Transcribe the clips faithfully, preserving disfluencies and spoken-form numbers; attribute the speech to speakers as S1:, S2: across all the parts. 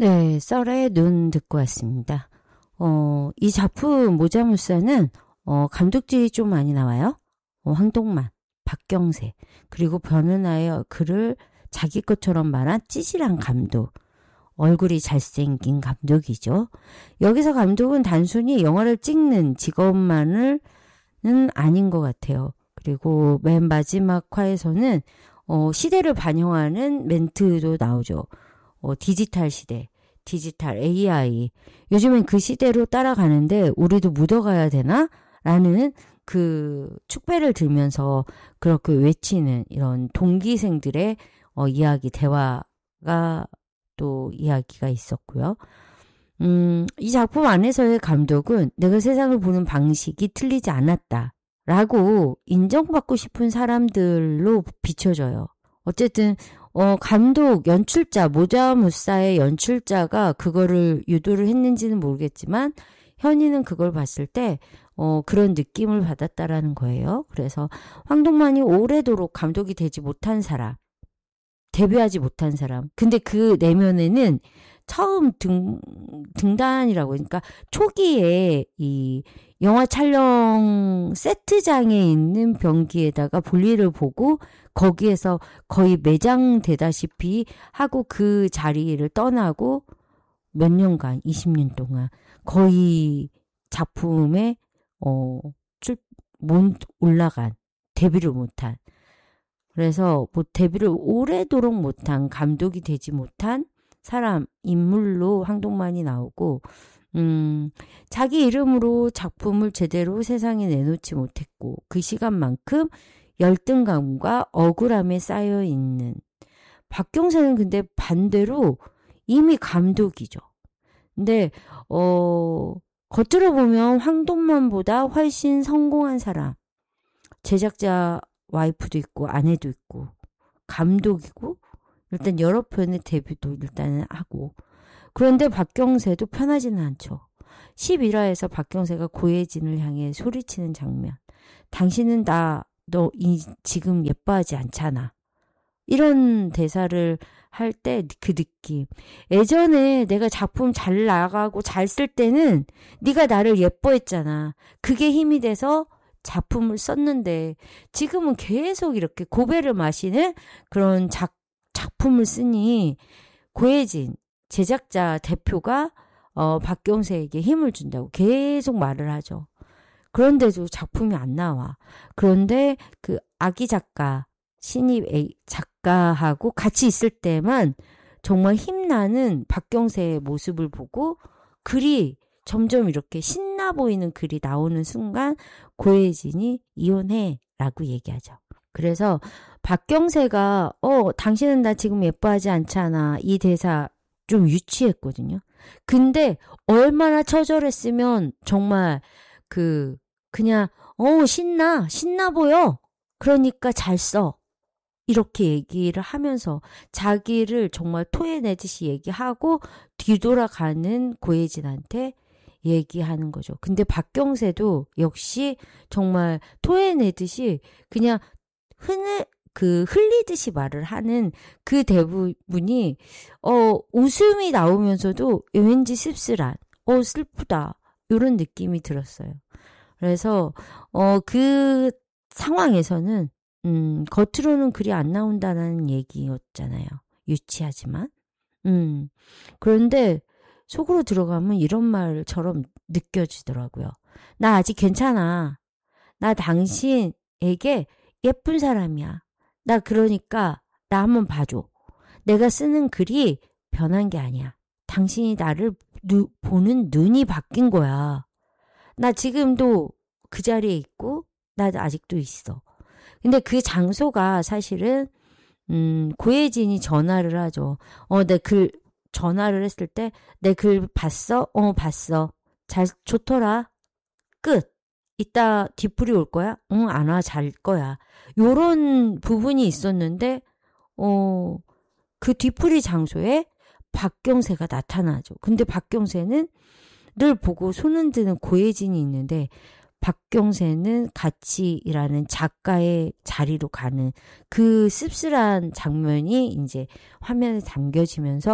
S1: 네, 썰의 눈 듣고 왔습니다. 어, 이 작품 모자무사는 어, 감독들이 좀 많이 나와요. 어, 황동만, 박경세, 그리고 변은하의 글을 자기 것처럼 말한 찌질한 감독. 얼굴이 잘생긴 감독이죠. 여기서 감독은 단순히 영화를 찍는 직업만은 아닌 것 같아요. 그리고 맨 마지막 화에서는 어, 시대를 반영하는 멘트도 나오죠. 어, 디지털 시대, 디지털 에이아이. 요즘엔 그 시대로 따라가는데 우리도 묻어가야 되나? 라는 그 축배를 들면서 그렇게 외치는 이런 동기생들의 어, 이야기, 대화가 또 이야기가 있었고요. 음, 이 작품 안에서의 감독은 내가 세상을 보는 방식이 틀리지 않았다. 라고 인정받고 싶은 사람들로 비춰져요. 어쨌든 어, 감독, 연출자, 모자무사의 연출자가 그거를 유도를 했는지는 모르겠지만 현이는 그걸 봤을 때 어, 그런 느낌을 받았다라는 거예요. 그래서 황동만이 오래도록 감독이 되지 못한 사람, 데뷔하지 못한 사람. 근데 그 내면에는 처음 등, 등단이라고, 그러니까 초기에 이 영화 촬영 세트장에 있는 변기에다가 볼일을 보고 거기에서 거의 매장되다시피 하고 그 자리를 떠나고 몇 년간, 이십 년 동안 거의 작품에 어, 쭉 못 올라간, 데뷔를 못한, 그래서 뭐 데뷔를 오래도록 못한, 감독이 되지 못한 사람, 인물로 황동만이 나오고, 음, 자기 이름으로 작품을 제대로 세상에 내놓지 못했고, 그 시간만큼 열등감과 억울함에 쌓여 있는. 박경세는 근데 반대로 이미 감독이죠. 근데, 어, 겉으로 보면 황동만보다 훨씬 성공한 사람. 제작자 와이프도 있고, 아내도 있고, 감독이고, 일단 여러 편의 데뷔도 일단은 하고. 그런데 박경세도 편하지는 않죠. 십일 화에서 박경세가 고혜진을 향해 소리치는 장면. 당신은 나, 너 이, 지금 예뻐하지 않잖아. 이런 대사를 할 때 그 느낌. 예전에 내가 작품 잘 나가고 잘 쓸 때는 네가 나를 예뻐했잖아. 그게 힘이 돼서 작품을 썼는데 지금은 계속 이렇게 고배를 마시는 그런 작, 작품을 쓰니 고혜진 제작자 대표가 어, 박경세에게 힘을 준다고 계속 말을 하죠. 그런데도 작품이 안 나와. 그런데 그 아기 작가, 신입 작가하고 같이 있을 때만 정말 힘나는 박경세의 모습을 보고 글이 점점 이렇게 신나 보이는 글이 나오는 순간 고혜진이 이혼해 라고 얘기하죠. 그래서 박경세가 어 당신은 나 지금 예뻐하지 않잖아. 이 대사 좀 유치했거든요. 근데 얼마나 처절했으면 정말 그 그냥 어 신나 신나 보여. 그러니까 잘 써. 이렇게 얘기를 하면서 자기를 정말 토해내듯이 얘기하고 뒤돌아가는 고혜진한테 얘기하는 거죠. 근데 박경세도 역시 정말 토해내듯이 그냥 흔을 그 흘리듯이 말을 하는 그 대부분이 어 웃음이 나오면서도 왠지 씁쓸한, 어 슬프다 이런 느낌이 들었어요. 그래서 어 그 상황에서는 음 겉으로는 글이 안 나온다는 얘기였잖아요. 유치하지만 음 그런데 속으로 들어가면 이런 말처럼 느껴지더라고요. 나 아직 괜찮아. 나 당신에게 예쁜 사람이야. 나 그러니까 나 한번 봐줘. 내가 쓰는 글이 변한 게 아니야. 당신이 나를 누, 보는 눈이 바뀐 거야. 나 지금도 그 자리에 있고 나 아직도 있어. 근데 그 장소가 사실은 음, 고혜진이 전화를 하죠. 어, 내 글 전화를 했을 때 내 글 봤어? 어, 봤어. 잘 좋더라. 끝. 이따 뒤풀이 올 거야? 응, 안 와. 잘 거야. 요런 부분이 있었는데 어, 그 뒤풀이 장소에 박경세가 나타나죠. 근데 박경세는 늘 보고 손 흔드는 고혜진이 있는데 박경세는 같이 일하는 작가의 자리로 가는 그 씁쓸한 장면이 이제 화면에 담겨지면서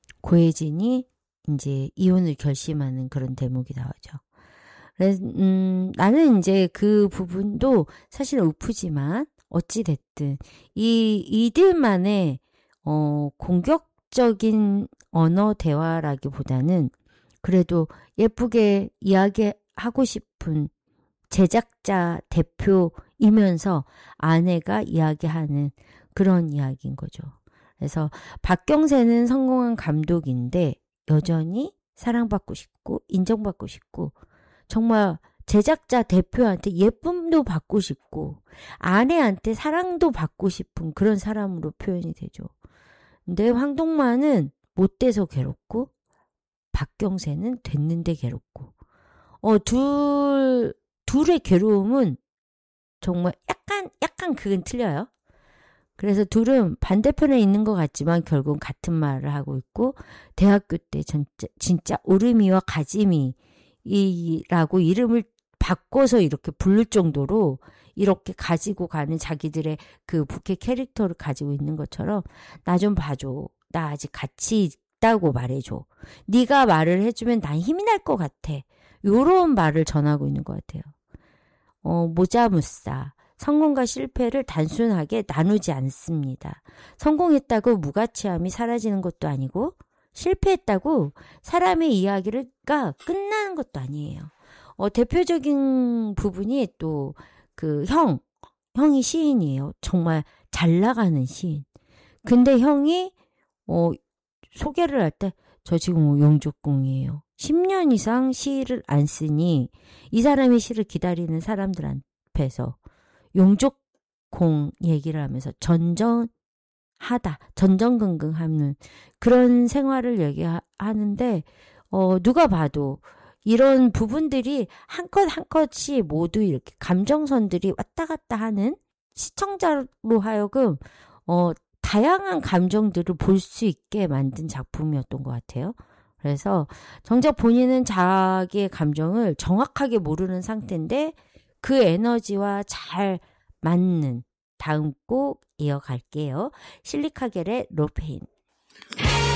S1: 고혜진이 이제 이혼을 결심하는 그런 대목이 나오죠. 그래서 음, 나는 이제 그 부분도 사실 우프지만 어찌 됐든 이 이들만의 어, 공격적인 언어 대화라기보다는 그래도 예쁘게 이야기하고 싶은 제작자 대표이면서 아내가 이야기하는 그런 이야기인 거죠. 그래서 박경세는 성공한 감독인데 여전히 사랑받고 싶고 인정받고 싶고 정말 제작자 대표한테 예쁨도 받고 싶고 아내한테 사랑도 받고 싶은 그런 사람으로 표현이 되죠. 근데 황동만은 못 돼서 괴롭고 박경세는 됐는데 괴롭고 어, 둘, 둘의 괴로움은 정말 약간, 약간 그건 틀려요. 그래서 둘은 반대편에 있는 것 같지만 결국 같은 말을 하고 있고 대학교 때 진짜, 진짜 오르미와 가지미라고 이름을 바꿔서 이렇게 부를 정도로 이렇게 가지고 가는 자기들의 그 부캐 캐릭터를 가지고 있는 것처럼 나 좀 봐줘. 나 아직 가치 있다고 말해줘. 네가 말을 해주면 난 힘이 날 것 같아. 요런 말을 전하고 있는 것 같아요. 어, 모자무싸. 성공과 실패를 단순하게 나누지 않습니다. 성공했다고 무가치함이 사라지는 것도 아니고 실패했다고 사람의 이야기가 끝나는 것도 아니에요. 어, 대표적인 부분이 또 그 형, 형이 시인이에요. 정말 잘 나가는 시인. 근데 형이 어, 소개를 할 때 저 지금 용족공이에요. 십 년 이상 시를 안 쓰니 이 사람의 시를 기다리는 사람들 앞에서 용족공 얘기를 하면서 전전하다, 전전긍긍하는 그런 생활을 얘기하는데 어, 누가 봐도 이런 부분들이 한 컷 한 컷이 모두 이렇게 감정선들이 왔다 갔다 하는 시청자로 하여금 어, 다양한 감정들을 볼 수 있게 만든 작품이었던 것 같아요. 그래서 정작 본인은 자기의 감정을 정확하게 모르는 상태인데 그 에너지와 잘 맞는 다음 곡 이어갈게요. 실리카겔의 로페인.